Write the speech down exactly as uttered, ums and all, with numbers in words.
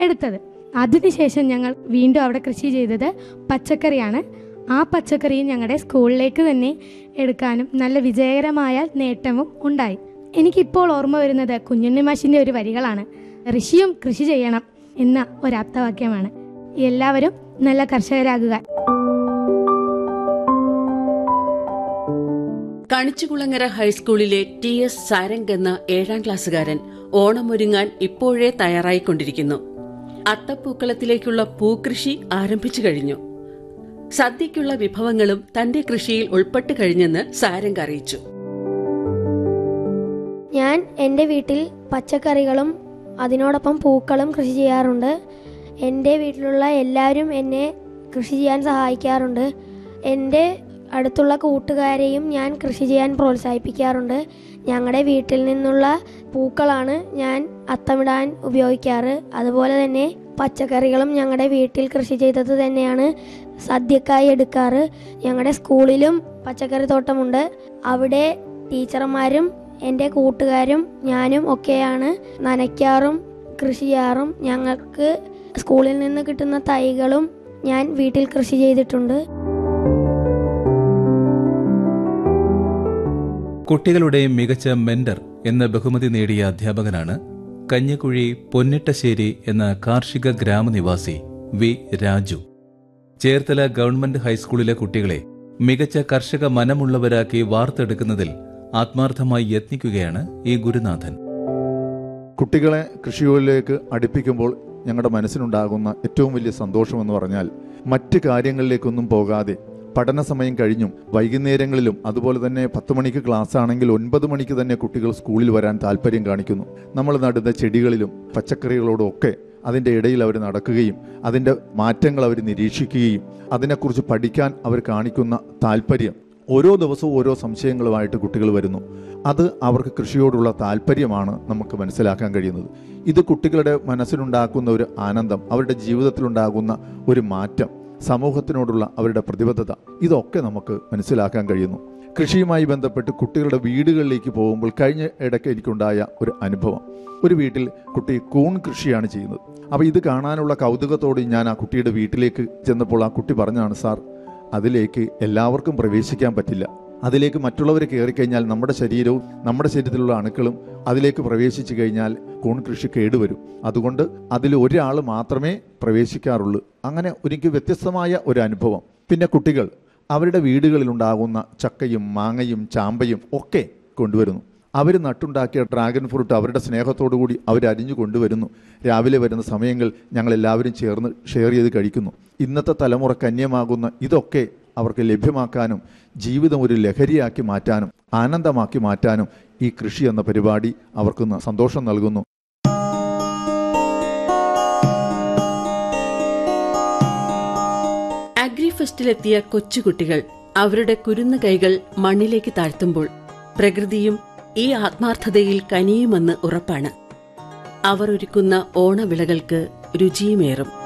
എടുത്തത്. അതിനുശേഷം ഞങ്ങൾ വീണ്ടും അവിടെ കൃഷി ചെയ്തത് പച്ചക്കറിയാണ്. ആ പച്ചക്കറിയും ഞങ്ങളുടെ സ്കൂളിലേക്ക് തന്നെ എടുക്കാനും നല്ല വിജയകരമായ നേട്ടവും ഉണ്ടായി. എനിക്കിപ്പോൾ ഓർമ്മ വരുന്നത് കുഞ്ഞുണ്ണി മാഷിൻ്റെ ഒരു വരികളാണ്. ഋഷിയും കൃഷി ചെയ്യണം എന്ന ഒരാപ്തവാക്യമാണ്. എല്ലാവരും നല്ല കർഷകരാകുക. കണിച്ചുകുളങ്ങര ഹൈസ്കൂളിലെ ടി എസ് സാരംഗ് എന്ന ഏഴാം ക്ലാസ്സുകാരൻ ഓണമൊരുങ്ങാൻ ഇപ്പോഴേ തയ്യാറായിക്കൊണ്ടിരിക്കുന്നു. അത്തപ്പൂക്കളത്തിലേക്കുള്ള പൂക്കൃഷി ആരംഭിച്ചു കഴിഞ്ഞു. സദ്യയ്ക്കുള്ള വിഭവങ്ങളും തന്റെ കൃഷിയിൽ ഉൾപ്പെട്ടു കഴിഞ്ഞെന്ന് സാരംഗ് അറിയിച്ചു. ഞാൻ എൻ്റെ വീട്ടിൽ പച്ചക്കറികളും അതിനോടൊപ്പം പൂക്കളും കൃഷി ചെയ്യാറുണ്ട്. എൻ്റെ വീട്ടിലുള്ള എല്ലാവരും എന്നെ കൃഷി ചെയ്യാൻ സഹായിക്കാറുണ്ട്. എൻ്റെ അടുത്തുള്ള കൂട്ടുകാരെയും ഞാൻ കൃഷി ചെയ്യാൻ പ്രോത്സാഹിപ്പിക്കാറുണ്ട്. ഞങ്ങളുടെ വീട്ടിൽ നിന്നുള്ള പൂക്കളാണ് ഞാൻ അത്തമിടാൻ ഉപയോഗിക്കാറ്. അതുപോലെ തന്നെ പച്ചക്കറികളും ഞങ്ങളുടെ വീട്ടിൽ കൃഷി ചെയ്തത് തന്നെയാണ് സദ്യക്കായി എടുക്കാറ്. ഞങ്ങളുടെ സ്കൂളിലും പച്ചക്കറി തോട്ടമുണ്ട്. അവിടെ ടീച്ചർമാരും എൻ്റെ കൂട്ടുകാരും ഞാനും ഒക്കെയാണ് നനയ്ക്കാറും കൃഷി ചെയ്യാറും. ഞങ്ങൾക്ക് സ്കൂളിൽ നിന്ന് കിട്ടുന്ന തൈകളും ഞാൻ വീട്ടിൽ കൃഷി ചെയ്തിട്ടുണ്ട്. കുട്ടികളുടെ മികച്ച മെന്റർ എന്ന ബഹുമതി നേടിയ അധ്യാപകനാണ് കഞ്ഞിക്കുഴി പൊന്നിട്ടശ്ശേരി എന്ന കാർഷിക ഗ്രാമനിവാസി വി രാജു. ചേർത്തല ഗവൺമെന്റ് ഹൈസ്കൂളിലെ കുട്ടികളെ മികച്ച കർഷക മനമുള്ളവരാക്കി വാർത്തെടുക്കുന്നതിൽ ആത്മാർത്ഥമായി യത്നിക്കുകയാണ് ഈ ഗുരുനാഥൻ. കുട്ടികളെ കൃഷിയിലേക്ക് അടുപ്പിക്കുമ്പോൾ ഞങ്ങളുടെ മനസ്സിനുണ്ടാകുന്ന ഏറ്റവും വലിയ സന്തോഷമെന്ന് പറഞ്ഞാൽ മറ്റ് കാര്യങ്ങളിലേക്കൊന്നും പോകാതെ പഠന സമയം കഴിഞ്ഞും വൈകുന്നേരങ്ങളിലും അതുപോലെ തന്നെ പത്ത് മണിക്ക് ക്ലാസ് ആണെങ്കിൽ ഒൻപത് മണിക്ക് തന്നെ കുട്ടികൾ സ്കൂളിൽ വരാൻ താല്പര്യം കാണിക്കുന്നു. നമ്മൾ നടുന്ന ചെടികളിലും പച്ചക്കറികളോടും ഒക്കെ അതിൻ്റെ ഇടയിൽ അവർ നടക്കുകയും അതിൻ്റെ മാറ്റങ്ങൾ അവർ നിരീക്ഷിക്കുകയും അതിനെക്കുറിച്ച് പഠിക്കാൻ അവർ കാണിക്കുന്ന താല്പര്യം, ഓരോ ദിവസവും ഓരോ സംശയങ്ങളുമായിട്ട് കുട്ടികൾ വരുന്നു. അത് അവർക്ക് കൃഷിയോടുള്ള താല്പര്യമാണ് നമുക്ക് മനസ്സിലാക്കാൻ കഴിയുന്നത്. ഇത് കുട്ടികളുടെ മനസ്സിലുണ്ടാക്കുന്ന ഒരു ആനന്ദം, അവരുടെ ജീവിതത്തിലുണ്ടാകുന്ന ഒരു മാറ്റം, സമൂഹത്തിനോടുള്ള അവരുടെ പ്രതിബദ്ധത, ഇതൊക്കെ നമുക്ക് മനസ്സിലാക്കാൻ കഴിയുന്നു. കൃഷിയുമായി ബന്ധപ്പെട്ട് കുട്ടികളുടെ വീടുകളിലേക്ക് പോകുമ്പോൾ കഴിഞ്ഞ ഇടയ്ക്ക് എനിക്കുണ്ടായ ഒരു അനുഭവം. ഒരു വീട്ടിൽ കുട്ടി കൂൺ കൃഷിയാണ് ചെയ്യുന്നത്. അപ്പോൾ ഇത് കാണാനുള്ള കൗതുകത്തോടെ ഞാൻ ആ കുട്ടിയുടെ വീട്ടിലേക്ക് ചെന്നപ്പോൾ ആ കുട്ടി പറഞ്ഞാണ്, സാർ, അതിലേക്ക് എല്ലാവർക്കും പ്രവേശിക്കാൻ പറ്റില്ല. അതിലേക്ക് മറ്റുള്ളവർ കയറിക്കഴിഞ്ഞാൽ നമ്മുടെ ശരീരവും നമ്മുടെ ശരീരത്തിലുള്ള അണുക്കളും അതിലേക്ക് പ്രവേശിച്ചു കഴിഞ്ഞാൽ കൂൺ കൃഷി കേടുവരും. അതുകൊണ്ട് അതിൽ ഒരാൾ മാത്രമേ പ്രവേശിക്കാറുള്ളൂ. അങ്ങനെ എനിക്ക് വ്യത്യസ്തമായ ഒരു അനുഭവം. പിന്നെ കുട്ടികൾ അവരുടെ വീടുകളിലുണ്ടാകുന്ന ചക്കയും മാങ്ങയും ചാമ്പയും ഒക്കെ കൊണ്ടുവരുന്നു. അവർ നട്ടുണ്ടാക്കിയ ഡ്രാഗൺ ഫ്രൂട്ട് അവരുടെ സ്നേഹത്തോടു കൂടി അവർ അരിഞ്ഞു കൊണ്ടുവരുന്നു. രാവിലെ വരുന്ന സമയങ്ങൾ ഞങ്ങളെല്ലാവരും ചേർന്ന് ഷെയർ ചെയ്ത് കഴിക്കുന്നു. ഇന്നത്തെ തലമുറ കന്യമാകുന്ന ഇതൊക്കെ അവർക്ക് ലഭ്യമാക്കാനും ജീവിതം ഒരു ലഹരിയാക്കി മാറ്റാനും ആനന്ദമാക്കി മാറ്റാനും ഈ കൃഷി എന്ന പരിപാടി അവർക്ക് സന്തോഷം നൽകുന്നു. അഗ്രിഫെസ്റ്റിലെത്തിയ കൊച്ചുകുട്ടികൾ അവരുടെ കുരുന്നു കൈകൾ മണ്ണിലേക്ക് താഴ്ത്തുമ്പോൾ പ്രകൃതിയും ഈ ആത്മാർത്ഥതയിൽ കനിയുമെന്ന് ഉറപ്പാണ്. അവർ ഒരുക്കുന്ന ഓണവിളകൾക്ക് രുചിയുമേറും.